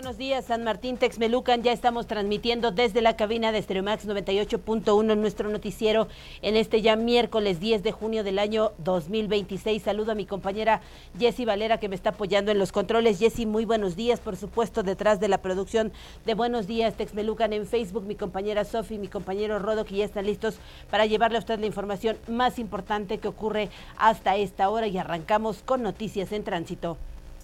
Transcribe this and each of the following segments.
buenos días, San Martín Texmelucan. Ya estamos transmitiendo desde la cabina de Stereomax 98.1 en nuestro noticiero en este ya miércoles 10 de junio del año 2026. Saludo a mi compañera Jessy Valera, que me está apoyando en los controles. Jessy, muy buenos días, por supuesto, detrás de la producción de Buenos Días Texmelucan en Facebook, mi compañera Sofi, mi compañero Rodo, que ya están listos para llevarle a usted la información más importante que ocurre hasta esta hora, y arrancamos con Noticias en Tránsito.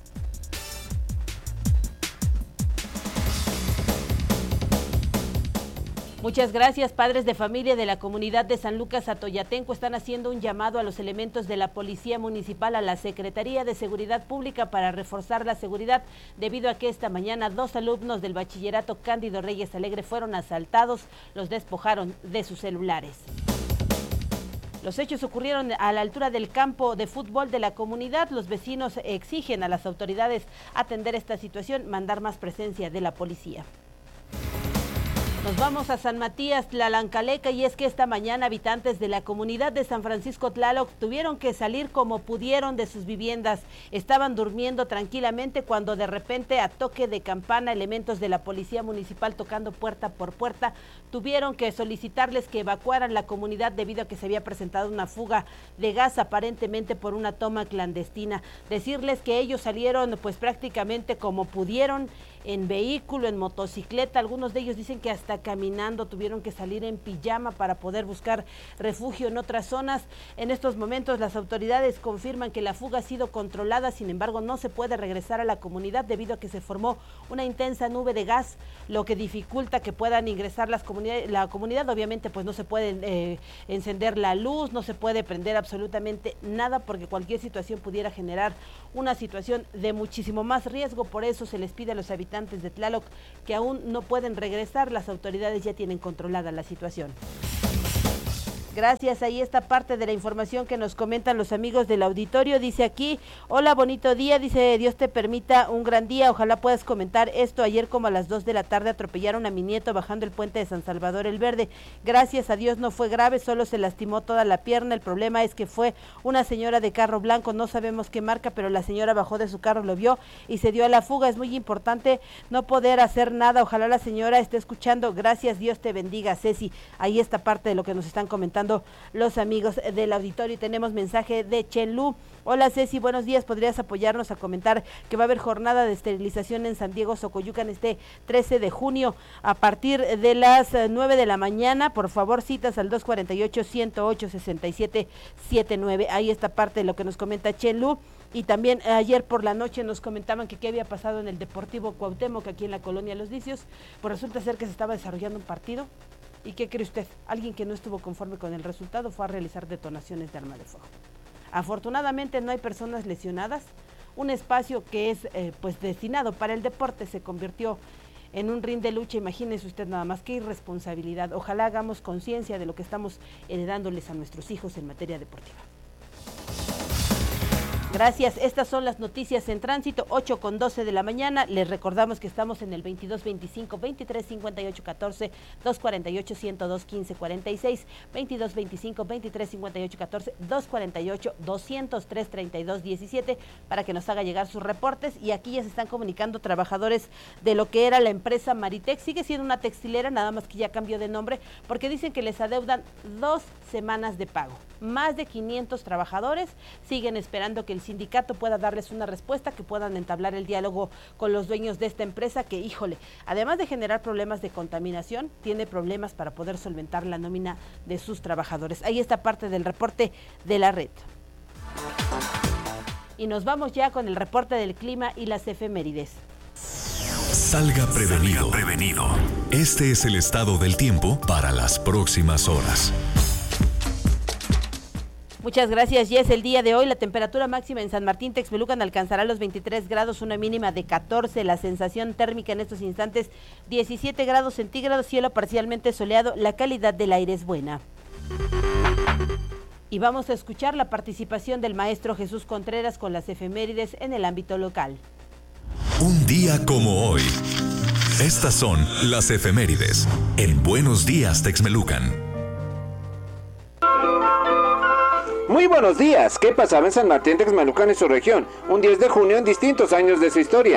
Muchas gracias. Padres de familia de la comunidad de San Lucas Atoyatenco están haciendo un llamado a los elementos de la Policía Municipal, a la Secretaría de Seguridad Pública, para reforzar la seguridad, debido a que esta mañana 2 alumnos del Bachillerato Cándido Reyes Alegre fueron asaltados, los despojaron de sus celulares. Los hechos ocurrieron a la altura del campo de fútbol de la comunidad. Los vecinos exigen a las autoridades atender esta situación, mandar más presencia de la policía. Nos vamos a San Matías Tlalancaleca, y es que esta mañana habitantes de la comunidad de San Francisco Tlaloc tuvieron que salir como pudieron de sus viviendas. Estaban durmiendo tranquilamente cuando de repente, a toque de campana, elementos de la policía municipal, tocando puerta por puerta, tuvieron que solicitarles que evacuaran la comunidad debido a que se había presentado una fuga de gas, aparentemente por una toma clandestina. Decirles que ellos salieron pues prácticamente como pudieron, en vehículo, en motocicleta. Algunos de ellos dicen que hasta caminando, tuvieron que salir en pijama para poder buscar refugio en otras zonas. En estos momentos las autoridades confirman que la fuga ha sido controlada, sin embargo no se puede regresar a la comunidad debido a que se formó una intensa nube de gas, lo que dificulta que puedan ingresar la comunidad. Obviamente pues no se puede encender la luz, no se puede prender absolutamente nada, porque cualquier situación pudiera generar una situación de muchísimo más riesgo. Por eso se les pide a los habitantes de Tlaloc que aún no pueden regresar. Las autoridades ya tienen controlada la situación. Gracias, ahí está parte de la información que nos comentan los amigos del auditorio. Dice aquí: hola, bonito día, dice, Dios te permita un gran día, ojalá puedas comentar esto. Ayer como a las 2 de la tarde atropellaron a mi nieto bajando el puente de San Salvador el Verde. Gracias a Dios no fue grave, solo se lastimó toda la pierna. El problema es que fue una señora de carro blanco, no sabemos qué marca, pero la señora bajó de su carro, lo vio y se dio a la fuga. Es muy importante no poder hacer nada, ojalá la señora esté escuchando. Gracias, Dios te bendiga, Ceci. Ahí está parte de lo que nos están comentando los amigos del auditorio. Y tenemos mensaje de Chenlu. Hola Ceci, buenos días, ¿podrías apoyarnos a comentar que va a haber jornada de esterilización en San Diego Xocoyucan este 13 de junio a partir de las 9 de la mañana? Por favor, citas al 248-108-6779. Ahí está parte de lo que nos comenta Chenlu. Y también ayer por la noche nos comentaban que qué había pasado en el Deportivo Cuauhtémoc, aquí en la Colonia Los Vicios. Pues resulta ser que se estaba desarrollando un partido. ¿Y qué cree usted? Alguien que no estuvo conforme con el resultado fue a realizar detonaciones de arma de fuego. Afortunadamente no hay personas lesionadas. Un espacio que es pues destinado para el deporte se convirtió en un ring de lucha. Imagínese usted nada más, qué irresponsabilidad. Ojalá hagamos conciencia de lo que estamos heredándoles a nuestros hijos en materia deportiva. Gracias, estas son las noticias en tránsito, 8:12 de la mañana. Les recordamos que estamos en el 2225-2358-14, 248-102-1546, 2225-2358-14, 248-203-3217, para que nos haga llegar sus reportes. Y aquí ya se están comunicando trabajadores de lo que era la empresa Maritex. Sigue siendo una textilera, nada más que ya cambió de nombre, porque dicen que les adeudan 2 semanas de pago. Más de 500 trabajadores siguen esperando que el sindicato pueda darles una respuesta, que puedan entablar el diálogo con los dueños de esta empresa que, híjole, además de generar problemas de contaminación, tiene problemas para poder solventar la nómina de sus trabajadores. Ahí está parte del reporte de la red. Y nos vamos ya con el reporte del clima y las efemérides. Salga prevenido. Este es el estado del tiempo para las próximas horas. Muchas gracias, Jess. El día de hoy la temperatura máxima en San Martín Texmelucan alcanzará los 23 grados, una mínima de 14. La sensación térmica en estos instantes 17 grados centígrados, cielo parcialmente soleado, la calidad del aire es buena. Y vamos a escuchar la participación del maestro Jesús Contreras con las efemérides en el ámbito local. Un día como hoy. Estas son las efemérides en Buenos Días Texmelucan. Muy buenos días. ¿Qué pasaba en San Martín Texmelucan y su región? Un 10 de junio en distintos años de su historia.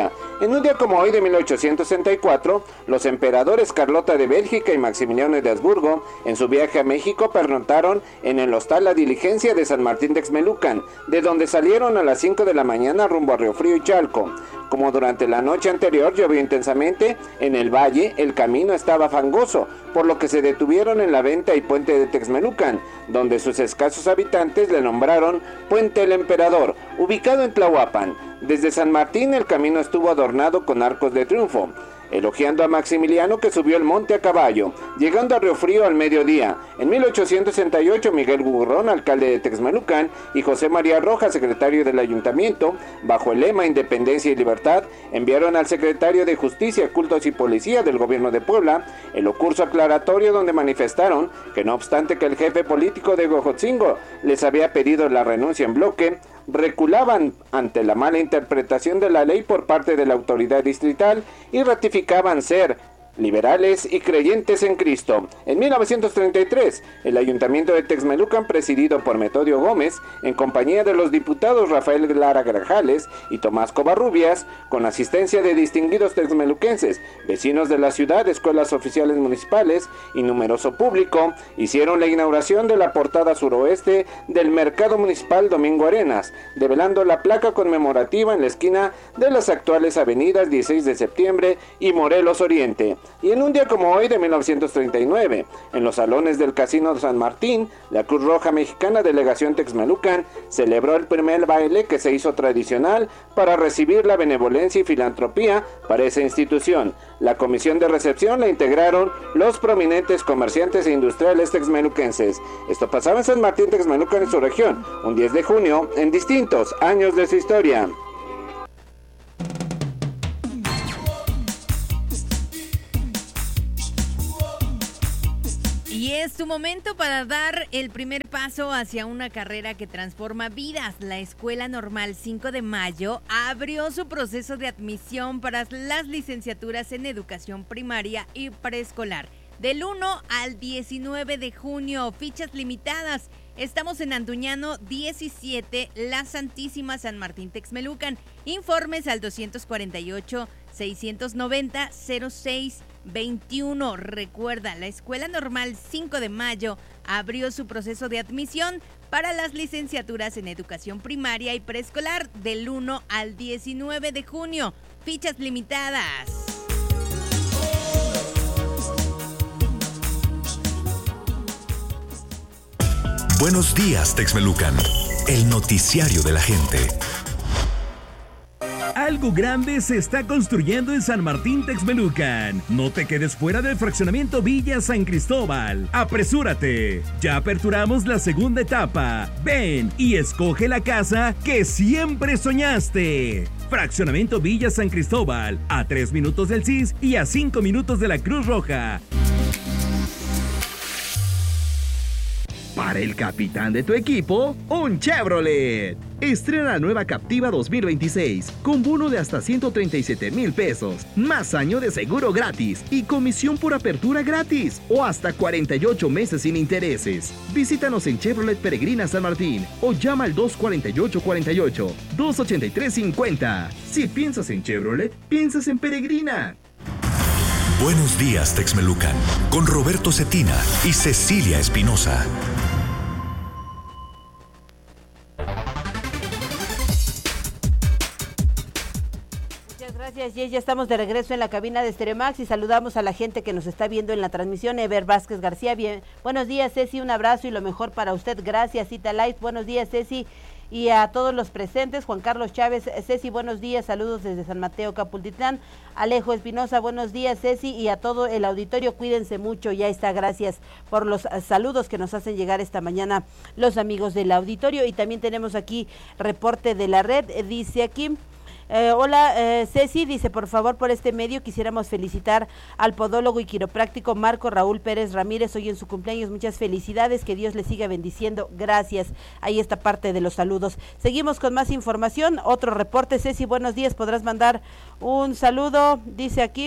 En un día como hoy de 1864, los emperadores Carlota de Bélgica y Maximiliano de Habsburgo, en su viaje a México, pernoctaron en el hostal La Diligencia de San Martín Texmelucan, de donde salieron a las 5 de la mañana rumbo a Río Frío y Chalco. Como durante la noche anterior llovió intensamente, en el valle el camino estaba fangoso, por lo que se detuvieron en la venta y puente de Texmelucan, donde sus escasos habitantes le nombraron Puente el Emperador, ubicado en Tlahuapan. Desde San Martín el camino estuvo adornado con arcos de triunfo, elogiando a Maximiliano, que subió el monte a caballo, llegando a Río Frío al mediodía. En 1868, Miguel Gurrón, alcalde de Texmelucan, y José María Rojas, secretario del ayuntamiento, bajo el lema Independencia y Libertad, enviaron al secretario de Justicia, Cultos y Policía del gobierno de Puebla el ocurso aclaratorio, donde manifestaron que no obstante que el jefe político de Huejotzingo les había pedido la renuncia en bloque, reculaban ante la mala interpretación de la ley por parte de la autoridad distrital y ratificaban ser liberales y creyentes en Cristo. En 1933, el ayuntamiento de Texmelucan, presidido por Metodio Gómez, en compañía de los diputados Rafael Lara Grajales y Tomás Covarrubias, con asistencia de distinguidos texmeluquenses, vecinos de la ciudad, escuelas oficiales municipales y numeroso público, hicieron la inauguración de la portada suroeste del Mercado Municipal Domingo Arenas, develando la placa conmemorativa en la esquina de las actuales avenidas 16 de septiembre y Morelos Oriente. Y en un día como hoy de 1939, en los salones del Casino de San Martín, la Cruz Roja Mexicana Delegación Texmelucan celebró el primer baile que se hizo tradicional para recibir la benevolencia y filantropía para esa institución. La comisión de recepción la integraron los prominentes comerciantes e industriales texmeluquenses. Esto pasaba en San Martín Texmelucan y su región, un 10 de junio, en distintos años de su historia. Y es tu momento para dar el primer paso hacia una carrera que transforma vidas. La Escuela Normal 5 de Mayo abrió su proceso de admisión para las licenciaturas en educación primaria y preescolar. Del 1 al 19 de junio, fichas limitadas. Estamos en Anduñano 17, La Santísima, San Martín Texmelucan. Informes al 240-690-0621. Recuerda, la Escuela Normal 5 de Mayo abrió su proceso de admisión para las licenciaturas en educación primaria y preescolar del 1 al 19 de junio. Fichas limitadas. Buenos días, Texmelucan, el noticiario de la gente. Algo grande se está construyendo en San Martín Texmelucan. No te quedes fuera del fraccionamiento Villa San Cristóbal. ¡Apresúrate! Ya aperturamos la segunda etapa. Ven y escoge la casa que siempre soñaste. Fraccionamiento Villa San Cristóbal, a 3 minutos del CIS y a 5 minutos de la Cruz Roja. Para el capitán de tu equipo, un Chevrolet. Estrena la nueva Captiva 2026 con bono de hasta 137,000 pesos, más año de seguro gratis y comisión por apertura gratis o hasta 48 meses sin intereses. Visítanos en Chevrolet Peregrina San Martín o llama al 248-48, 283-50. Si piensas en Chevrolet, piensas en Peregrina. Buenos días, Texmelucan, con Roberto Cetina y Cecilia Espinosa. Gracias, ya estamos de regreso en la cabina de Steremax y saludamos a la gente que nos está viendo en la transmisión. Ever Vázquez García, bien. Buenos días, Ceci, un abrazo y lo mejor para usted. Gracias, Cita Live. Buenos días, Ceci, y a todos los presentes. Juan Carlos Chávez, Ceci, buenos días, saludos desde San Mateo, Capultitlán. Alejo Espinosa, buenos días, Ceci, y a todo el auditorio, cuídense mucho. Ya está, gracias por los saludos que nos hacen llegar esta mañana los amigos del auditorio. Y también tenemos aquí reporte de la red, dice aquí... hola, Ceci, dice, por favor, por este medio quisiéramos felicitar al podólogo y quiropráctico Marco Raúl Pérez Ramírez, hoy en su cumpleaños, muchas felicidades, que Dios le siga bendiciendo, gracias. Ahí está parte de los saludos. Seguimos con más información, otro reporte. Ceci, buenos días, podrás mandar un saludo, dice aquí,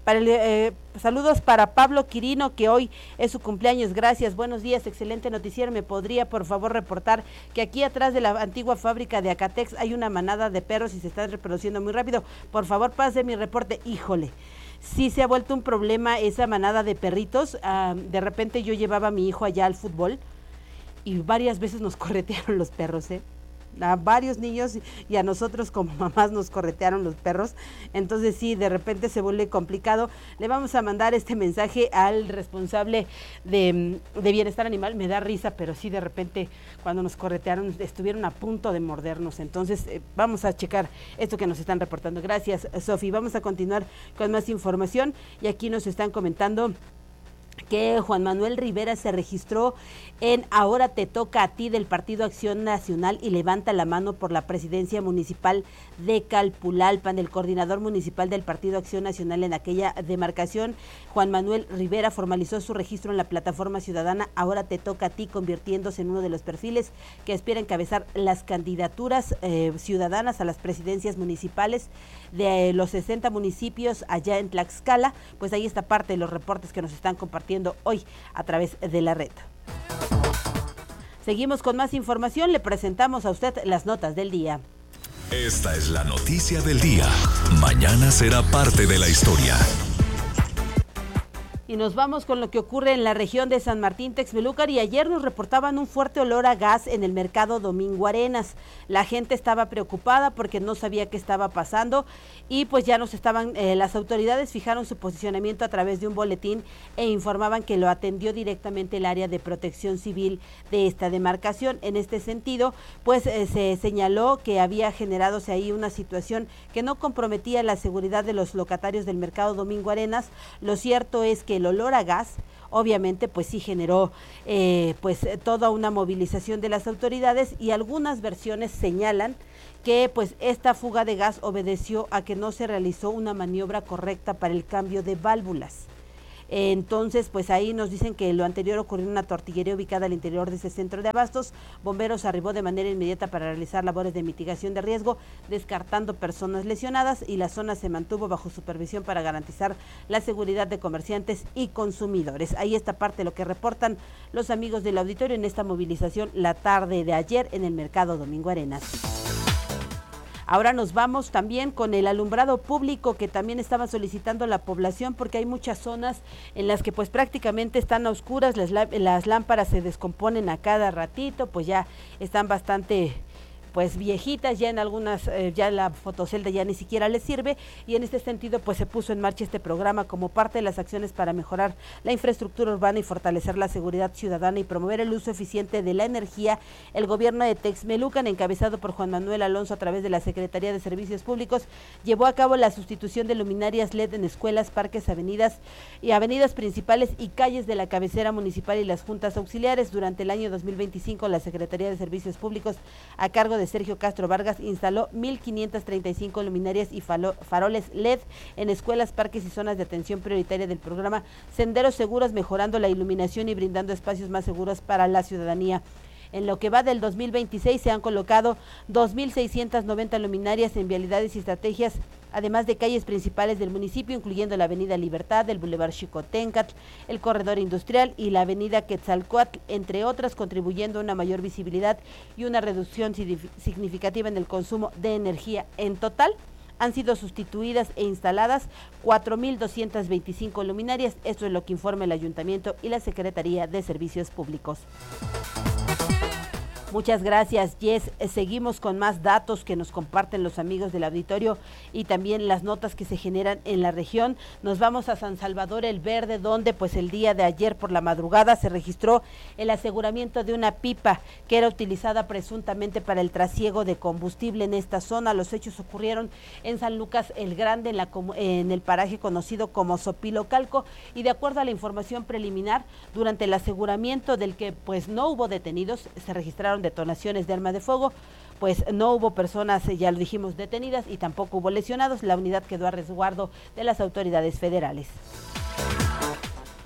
Saludos para Pablo Quirino, que hoy es su cumpleaños. Gracias, buenos días, excelente noticiero. ¿Me podría por favor reportar que aquí atrás de la antigua fábrica de Acatex hay una manada de perros y se están reproduciendo muy rápido? Por favor, pase mi reporte. Híjole, sí se ha vuelto un problema esa manada de perritos. De repente yo llevaba a mi hijo allá al fútbol y varias veces nos corretearon los perros, a varios niños y a nosotros como mamás nos corretearon los perros. Entonces sí, de repente se vuelve complicado. Le vamos a mandar este mensaje al responsable de bienestar animal. Me da risa, pero sí, de repente cuando nos corretearon estuvieron a punto de mordernos. Entonces vamos a checar esto que nos están reportando. Gracias, Sofi. Vamos a continuar con más información y aquí nos están comentando que Juan Manuel Rivera se registró en Ahora te toca a ti del Partido Acción Nacional y levanta la mano por la presidencia municipal de Calpulalpan. El coordinador municipal del Partido Acción Nacional en aquella demarcación, Juan Manuel Rivera, formalizó su registro en la plataforma ciudadana Ahora te toca a ti, convirtiéndose en uno de los perfiles que aspira a encabezar las candidaturas ciudadanas a las presidencias municipales de los 60 municipios allá en Tlaxcala. Pues ahí está parte de los reportes que nos están compartiendo hoy a través de la red. Seguimos con más información, le presentamos a usted las notas del día. Esta es la noticia del día. Mañana será parte de la historia. Y nos vamos con lo que ocurre en la región de San Martín Texmelucan, y ayer nos reportaban un fuerte olor a gas en el mercado Domingo Arenas. La gente estaba preocupada porque no sabía qué estaba pasando y pues ya nos estaban, las autoridades fijaron su posicionamiento a través de un boletín e informaban que lo atendió directamente el área de protección civil de esta demarcación. En este sentido, pues se señaló que había generadose ahí una situación que no comprometía la seguridad de los locatarios del mercado Domingo Arenas. Lo cierto es que el olor a gas obviamente pues sí generó pues toda una movilización de las autoridades, y algunas versiones señalan que pues esta fuga de gas obedeció a que no se realizó una maniobra correcta para el cambio de válvulas. Entonces, pues ahí nos dicen que lo anterior ocurrió en una tortillería ubicada al interior de ese centro de abastos. Bomberos arribó de manera inmediata para realizar labores de mitigación de riesgo, descartando personas lesionadas, y la zona se mantuvo bajo supervisión para garantizar la seguridad de comerciantes y consumidores. Ahí está parte de lo que reportan los amigos del auditorio en esta movilización la tarde de ayer en el mercado Domingo Arenas. Ahora nos vamos también con el alumbrado público que también estaba solicitando la población, porque hay muchas zonas en las que pues prácticamente están a oscuras, las lámparas se descomponen a cada ratito, pues ya están bastante pues viejitas, ya en algunas, ya la fotocelda ya ni siquiera les sirve, y en este sentido pues se puso en marcha este programa como parte de las acciones para mejorar la infraestructura urbana y fortalecer la seguridad ciudadana y promover el uso eficiente de la energía. El gobierno de Texmelucan, encabezado por Juan Manuel Alonso a través de la Secretaría de Servicios Públicos, llevó a cabo la sustitución de luminarias LED en escuelas, parques, avenidas principales y calles de la cabecera municipal y las juntas auxiliares. Durante el año 2025, la Secretaría de Servicios Públicos, a cargo de Sergio Castro Vargas, instaló 1,535 luminarias y faroles LED en escuelas, parques y zonas de atención prioritaria del programa Senderos Seguros, mejorando la iluminación y brindando espacios más seguros para la ciudadanía. En lo que va del 2026 se han colocado 2,690 luminarias en vialidades y estrategias, además de calles principales del municipio, incluyendo la avenida Libertad, el bulevar Xicoténcatl, el corredor industrial y la avenida Quetzalcóatl, entre otras, contribuyendo a una mayor visibilidad y una reducción significativa en el consumo de energía. En total, han sido sustituidas e instaladas 4,225 luminarias. Esto es lo que informa el Ayuntamiento y la Secretaría de Servicios Públicos. Muchas gracias, Jess. Seguimos con más datos que nos comparten los amigos del auditorio y también las notas que se generan en la región. Nos vamos a San Salvador el Verde, donde pues el día de ayer por la madrugada se registró el aseguramiento de una pipa que era utilizada presuntamente para el trasiego de combustible en esta zona. Los hechos ocurrieron en San Lucas el Grande, en el paraje conocido como Sopilocalco, y de acuerdo a la información preliminar, durante el aseguramiento, del que pues no hubo detenidos, se registraron detonaciones de arma de fuego, pues no hubo personas, ya lo dijimos, detenidas, y tampoco hubo lesionados. La unidad quedó a resguardo de las autoridades federales.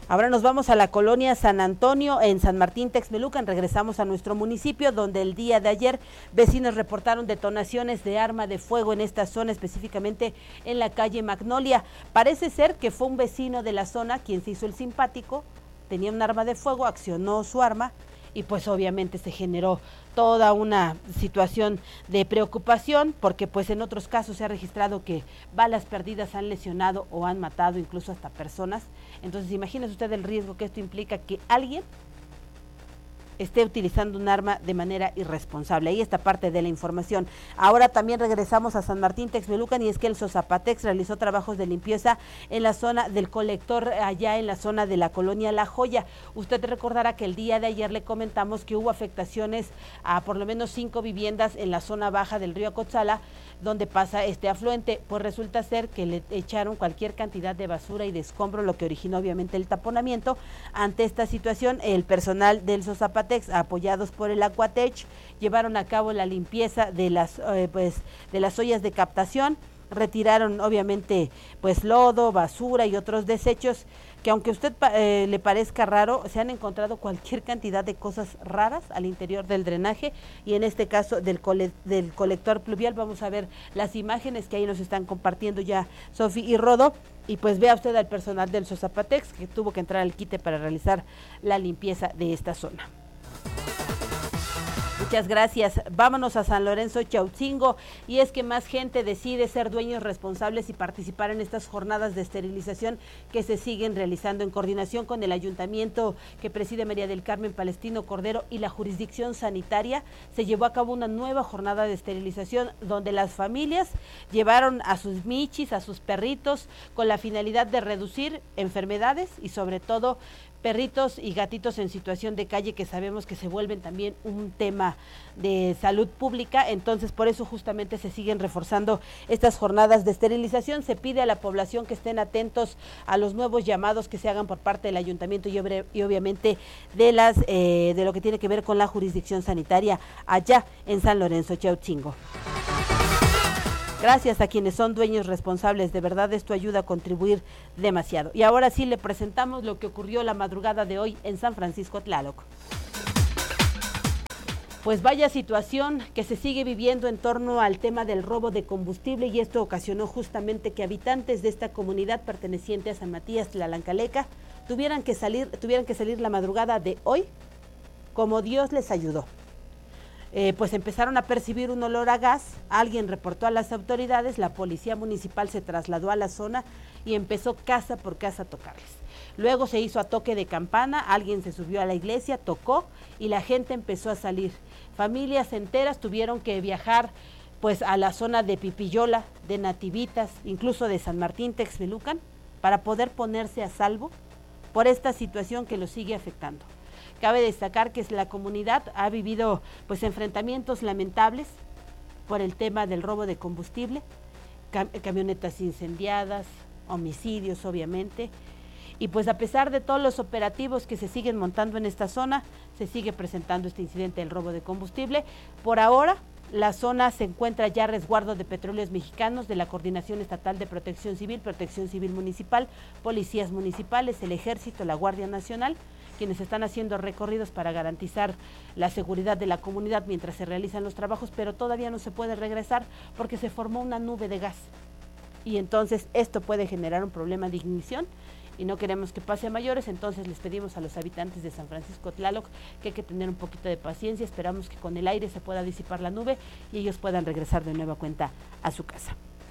Ahora nos vamos a la colonia San Antonio, en San Martín Texmelucan. Regresamos a nuestro municipio, donde el día de ayer vecinos reportaron detonaciones de arma de fuego en esta zona, específicamente en la calle Magnolia. Parece ser que fue un vecino de la zona quien se hizo el simpático, tenía un arma de fuego, accionó su arma y pues obviamente se generó toda una situación de preocupación, porque pues en otros casos se ha registrado que balas perdidas han lesionado o han matado incluso hasta personas. Entonces imagínese usted el riesgo que esto implica, que alguien esté utilizando un arma de manera irresponsable. Ahí está parte de la información. Ahora también regresamos a San Martín Texmelucan, y es que el Sosapatex realizó trabajos de limpieza en la zona del colector, allá en la zona de la colonia La Joya. Usted recordará que el día de ayer le comentamos que hubo afectaciones a por lo menos 5 viviendas en la zona baja del río Acotzala, donde pasa este afluente. Pues resulta ser que le echaron cualquier cantidad de basura y de escombro, lo que originó obviamente el taponamiento. Ante esta situación, el personal del Sosapatex, apoyados por el Aquatech, llevaron a cabo la limpieza de las ollas de captación. Retiraron obviamente pues lodo, basura y otros desechos que, aunque a usted le parezca raro, se han encontrado cualquier cantidad de cosas raras al interior del drenaje, y en este caso del colector pluvial. Vamos a ver las imágenes que ahí nos están compartiendo ya Sofi y Rodo, y pues vea usted al personal del Sosapatex que tuvo que entrar al quite para realizar la limpieza de esta zona. Muchas gracias. Vámonos a San Lorenzo Chautzingo, y es que más gente decide ser dueños responsables y participar en estas jornadas de esterilización que se siguen realizando en coordinación con el ayuntamiento que preside María del Carmen Palestino Cordero y la jurisdicción sanitaria. Se llevó a cabo una nueva jornada de esterilización donde las familias llevaron a sus michis, a sus perritos, con la finalidad de reducir enfermedades y sobre todo perritos y gatitos en situación de calle, que sabemos que se vuelven también un tema de salud pública. Entonces, por eso justamente se siguen reforzando estas jornadas de esterilización. Se pide a la población que estén atentos a los nuevos llamados que se hagan por parte del ayuntamiento y obviamente de lo que tiene que ver con la jurisdicción sanitaria allá en San Lorenzo Chautzingo. Gracias a quienes son dueños responsables, de verdad esto ayuda a contribuir demasiado. Y ahora sí le presentamos lo que ocurrió la madrugada de hoy en San Francisco Tláloc. Pues vaya situación que se sigue viviendo en torno al tema del robo de combustible, y esto ocasionó justamente que habitantes de esta comunidad perteneciente a San Matías Tlalancaleca tuvieran que salir la madrugada de hoy como Dios les ayudó. Pues empezaron a percibir un olor a gas. Alguien reportó a las autoridades, la policía municipal se trasladó a la zona y empezó casa por casa a tocarles. Luego se hizo a toque de campana, alguien se subió a la iglesia, tocó y la gente empezó a salir. Familias enteras tuvieron que viajar pues a la zona de Pipiyola, de Nativitas, incluso de San Martín Texmelucan, para poder ponerse a salvo por esta situación que los sigue afectando. Cabe destacar que la comunidad ha vivido pues enfrentamientos lamentables por el tema del robo de combustible, camionetas incendiadas, homicidios obviamente, y pues a pesar de todos los operativos que se siguen montando en esta zona, se sigue presentando este incidente del robo de combustible. Por ahora, la zona se encuentra ya a resguardo de Petróleos Mexicanos, de la Coordinación Estatal de Protección Civil Municipal, policías municipales, el Ejército, la Guardia Nacional, quienes están haciendo recorridos para garantizar la seguridad de la comunidad mientras se realizan los trabajos, pero todavía no se puede regresar porque se formó una nube de gas, y entonces esto puede generar un problema de ignición y no queremos que pase a mayores. Entonces les pedimos a los habitantes de San Francisco Tláloc que hay que tener un poquito de paciencia. Esperamos que con el aire se pueda disipar la nube y ellos puedan regresar de nueva cuenta a su casa.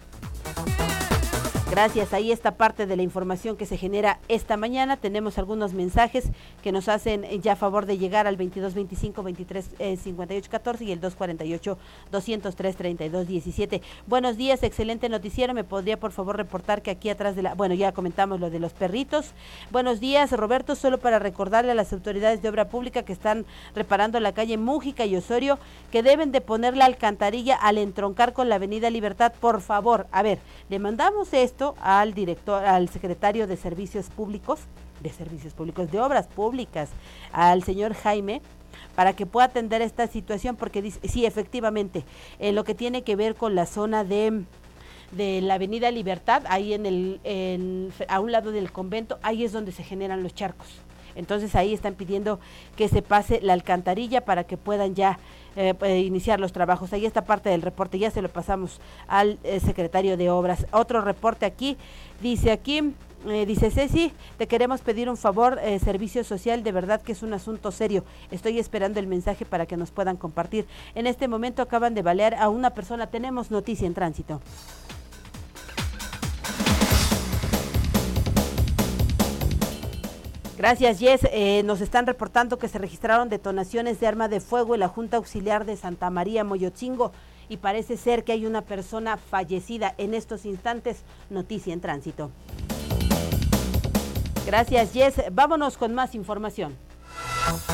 Gracias, ahí está parte de la información que se genera esta mañana. Tenemos algunos mensajes que nos hacen ya favor de llegar al 2225-2358-14 y el 248-203-3217. Buenos días, excelente noticiero. ¿Me podría por favor reportar que aquí atrás de la... Bueno, ya comentamos lo de los perritos. Buenos días, Roberto, solo para recordarle a las autoridades de obra pública que están reparando la calle Mújica y Osorio que deben de poner la alcantarilla al entroncar con la avenida Libertad, por favor. A ver, le mandamos esto al secretario de Servicios Públicos, de Obras Públicas, al señor Jaime, para que pueda atender esta situación, porque dice, sí, efectivamente, lo que tiene que ver con la zona de de la Avenida Libertad, ahí a un lado del convento, ahí es donde se generan los charcos. Entonces ahí están pidiendo que se pase la alcantarilla para que puedan ya iniciar los trabajos. Ahí está parte del reporte, ya se lo pasamos al secretario de Obras. Otro reporte aquí, dice Ceci, te queremos pedir un favor, servicio social, de verdad que es un asunto serio. Estoy esperando el mensaje para que nos puedan compartir. En este momento acaban de balear a una persona, tenemos noticia en tránsito. Gracias, Jess. Nos están reportando que se registraron detonaciones de arma de fuego en la Junta Auxiliar de Santa María, Moyotzingo, y parece ser que hay una persona fallecida en estos instantes. Noticia en tránsito. Gracias, Jess. Vámonos con más información.